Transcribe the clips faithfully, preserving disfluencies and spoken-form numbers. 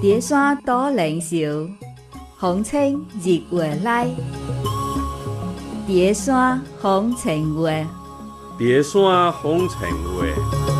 蝶山多靈秀，風清日月來。蝶山風情月， 蝶山風情月。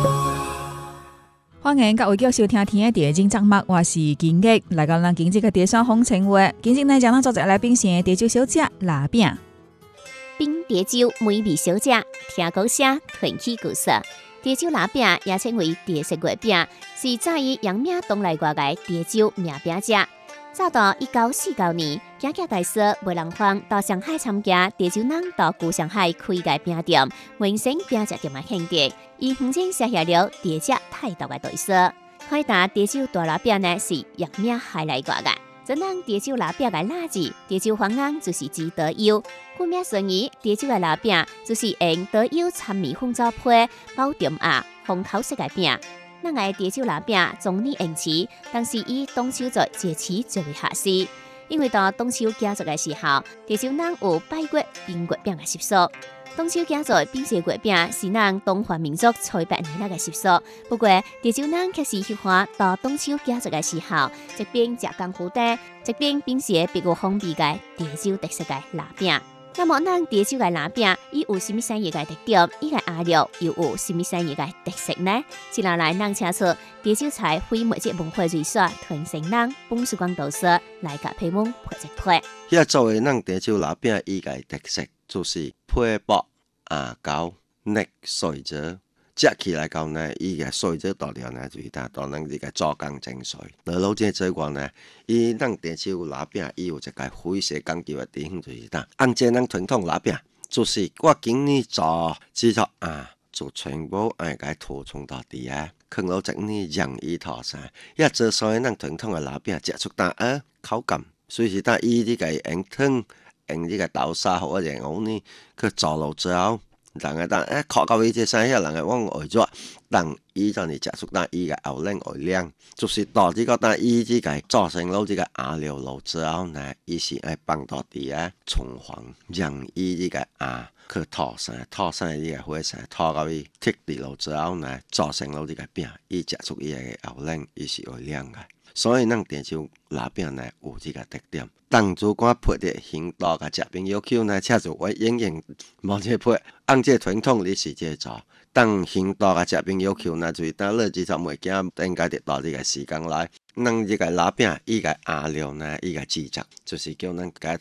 歡迎各位繼續收聽天嘅第二集節目，我是金吉，來到咱今日嘅蝶山風情月。今日呢，將咱做一來賓先蝶酒小姐臘餅。 冰蝶酒美味小姐，聽講聲傳奇故事。蝶酒臘餅也稱為蝶色月餅，是早於陽明東來外嘅蝶酒名餅者。早到一九四九年，賈賈大師梅蘭芳到上海參加蝶酒人到舊上海開個餅店，完成餅食店嘅興趣，以曾經寫下了蝶只態度嘅對色。開打蝶酒大臘餅呢是陽明海來外嘅，真正蝶酒臘餅嘅垃字，蝶酒方案就是指德優。顧名思義，蝶酒嘅臘餅就是用德優參米粉做皮，包點啊紅頭色嘅餅。咱個蝶酒臘餅總理用詞，但是以冬秋節節氣最為合適，因為到冬秋佳節嘅時候，蝶酒人有拜月冰月餅嘅習俗。冬秋佳節冰雪月餅是咱中華民族初八年來嘅習俗。不過，蝶酒人卻是喜歡到冬秋佳節嘅時候，一邊食功夫茶，一邊品嘗別有風味嘅蝶酒特色嘅臘餅。那麼，咱蝶酒嘅臘餅，伊有甚物產業嘅特點？伊個壓力又有甚物產業嘅特色呢？接下來，咱請出蝶酒菜非物質文化瑞所傳承人董事長導師來甲批文配一配。 遐作為咱蝶酒臘餅，伊個特色就是皮薄、牙厚、嫩水質。食起來講呢，伊個水質大料呢最大，當然呢個做工精髓。而老姐之外呢，伊咱蝶酒臘餅伊有一個非常講究嘅地方就是呾，按照咱傳統臘餅，就是我今年做製作啊，就全部愛個塗裝到底啊，放落一年讓伊塗上。遐做所以咱傳統嘅臘餅食出呾啊口感，所以是呾伊呢個用湯用呢個豆沙或者用呢去做落之後。人個當誒靠到伊隻生，遐人個往外做，當伊就係食出當伊個後冷外涼，就是到呢個當伊呢個做成咗呢個牙料落之後呢，伊是愛放到啲啊蟲黃，讓伊呢個牙去拖生，拖生呢個火生，拖到伊剔啲落之後呢，做成咗呢個餅，伊食出伊個後冷，伊是會涼個。所以咱蝶酒臘餅呢有呢個特點。當主管配啲香刀甲食朋友口呢，車就我應用冇這配，按這傳統你是這做。當香刀甲食朋友口呢，就當日子就袂驚，應該得到呢個時間來。咱呢個臘餅伊個牙料呢，伊個製作就是叫咱家